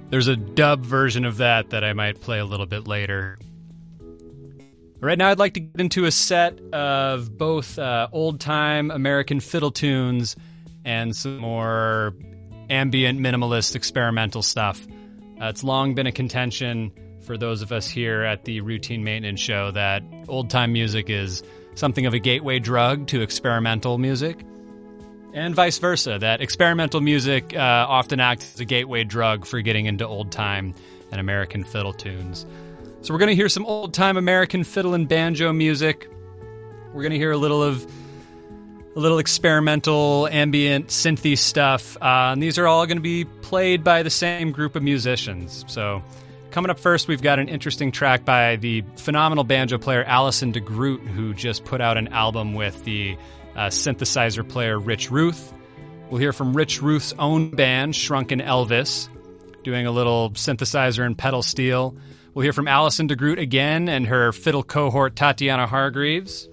There's a dub version of that I might play a little bit later. Right now I'd like to get into a set of both old-time American fiddle tunes and some more ambient, minimalist, experimental stuff. It's long been a contention for those of us here at the Routine Maintenance Show that old-time music is something of a gateway drug to experimental music, and vice versa, that experimental music often acts as a gateway drug for getting into old-time and American fiddle tunes. So we're going to hear some old-time American fiddle and banjo music. We're going to hear a little experimental, ambient, synthy stuff. And these are all going to be played by the same group of musicians. So coming up first, we've got an interesting track by the phenomenal banjo player Alison DeGroot, who just put out an album with the synthesizer player Rich Ruth. We'll hear from Rich Ruth's own band, Shrunken Elvis, doing a little synthesizer and pedal steel. We'll hear from Alison DeGroot again and her fiddle cohort Tatiana Hargreaves.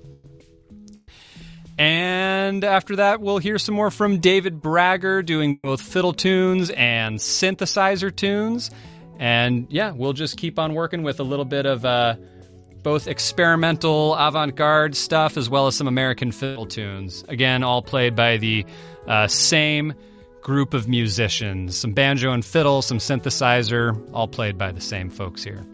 And after that, we'll hear some more from David Bragger doing both fiddle tunes and synthesizer tunes. And yeah, we'll just keep on working with a little bit of both experimental avant-garde stuff as well as some American fiddle tunes. Again, all played by the same group of musicians. Some banjo and fiddle, some synthesizer, all played by the same folks here.